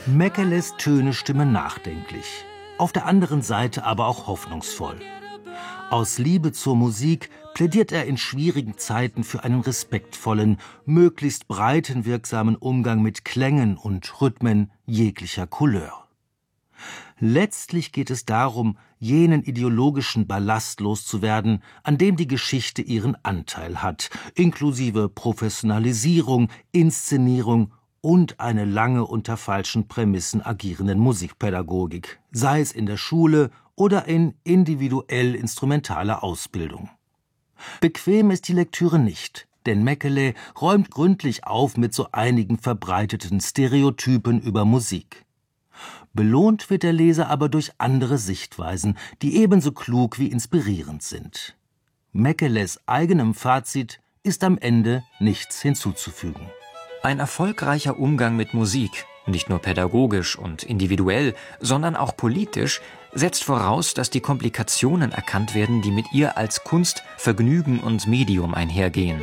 Meckeles Töne stimmen nachdenklich, auf der anderen Seite aber auch hoffnungsvoll. Aus Liebe zur Musik plädiert er in schwierigen Zeiten für einen respektvollen, möglichst breitenwirksamen Umgang mit Klängen und Rhythmen jeglicher Couleur. Letztlich geht es darum, jenen ideologischen Ballast loszuwerden, an dem die Geschichte ihren Anteil hat, inklusive Professionalisierung, Inszenierung und eine lange unter falschen Prämissen agierenden Musikpädagogik, sei es in der Schule oder in individuell instrumentaler Ausbildung. Bequem ist die Lektüre nicht, denn Meckele räumt gründlich auf mit so einigen verbreiteten Stereotypen über Musik. Belohnt wird der Leser aber durch andere Sichtweisen, die ebenso klug wie inspirierend sind. Meckeles eigenem Fazit ist am Ende nichts hinzuzufügen. Ein erfolgreicher Umgang mit Musik, nicht nur pädagogisch und individuell, sondern auch politisch, setzt voraus, dass die Komplikationen erkannt werden, die mit ihr als Kunst, Vergnügen und Medium einhergehen.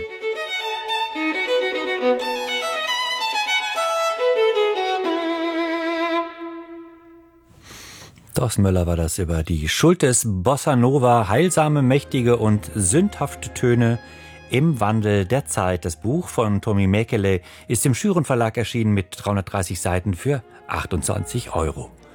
Thorsten Möller war das über die Schultes Bossa Nova, heilsame, mächtige und sündhafte Töne im Wandel der Zeit. Das Buch von Tommi Mäkelä ist im Schüren Verlag erschienen mit 330 Seiten für 28 €.